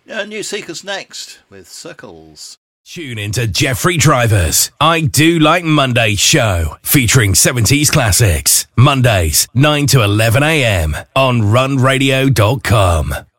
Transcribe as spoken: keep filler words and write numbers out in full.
Yeah, New Seekers next with Circles. Tune into Jeffrey Driver's I Do Like Monday show, featuring seventies classics. Mondays, nine to eleven a.m. on run radio dot com.